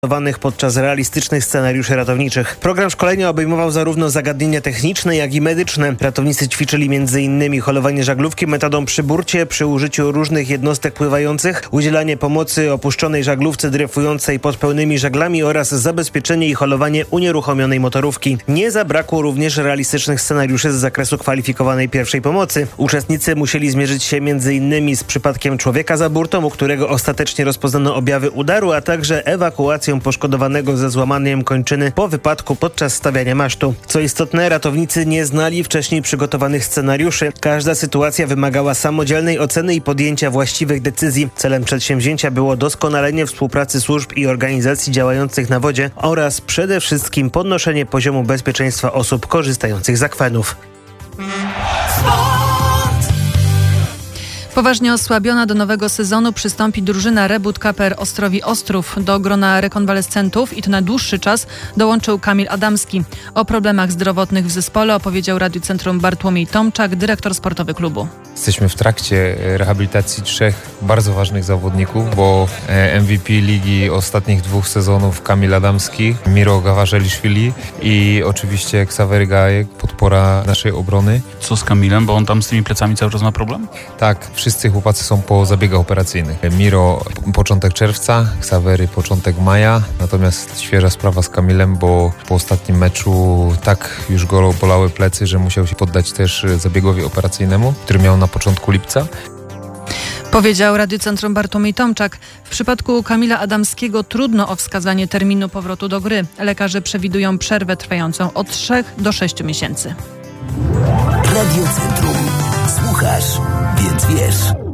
podczas realistycznych scenariuszy ratowniczych. Program szkolenia obejmował zarówno zagadnienia techniczne, jak i medyczne. Ratownicy ćwiczyli m.in. holowanie żaglówki metodą przy burcie przy użyciu różnych jednostek pływających, udzielanie pomocy opuszczonej żaglówce dryfującej pod pełnymi żaglami oraz zabezpieczenie i holowanie unieruchomionej motorówki. Nie zabrakło również realistycznych scenariuszy z zakresu kwalifikowanej pierwszej pomocy. Uczestnicy musieli zmierzyć się m.in. z przypadkiem człowieka za burtą, u którego ostatecznie rozpoznano objawy udaru, a także ewakuacją poszkodowanego ze złamaniem kończyny po wypadku podczas stawiania masztu. Co istotne, ratownicy nie znali wcześniej przygotowanych scenariuszy. Każda sytuacja wymagała samodzielnej oceny i podjęcia właściwych decyzji. Celem przedsięwzięcia było doskonalenie współpracy służb i organizacji działających na wodzie oraz przede wszystkim podnoszenie poziomu bezpieczeństwa osób korzystających z akwenów. Poważnie osłabiona do nowego sezonu przystąpi drużyna Rebut KPR Ostrowi Ostrów. Do grona rekonwalescentów i to na dłuższy czas dołączył Kamil Adamski. O problemach zdrowotnych w zespole opowiedział Radiu Centrum Bartłomiej Tomczak, dyrektor sportowy klubu. Jesteśmy w trakcie rehabilitacji 3 bardzo ważnych zawodników, bo MVP ligi ostatnich 2 sezonów Kamil Adamski, Miro Gawarzeliszwili i oczywiście Ksawery Gajek, podpora naszej obrony. Co z Kamilem, bo on tam z tymi plecami cały czas ma problem? Tak, wszyscy chłopacy są po zabiegach operacyjnych. Miro początek czerwca, Ksawery początek maja, natomiast świeża sprawa z Kamilem, bo po ostatnim meczu tak już go bolały plecy, że musiał się poddać też zabiegowi operacyjnemu, który miał na początku lipca. Powiedział Radiu Centrum Bartłomiej Tomczak. W przypadku Kamila Adamskiego trudno o wskazanie terminu powrotu do gry. Lekarze przewidują przerwę trwającą od 3 do 6 miesięcy. Radio Centrum. Słuchasz, więc wiesz.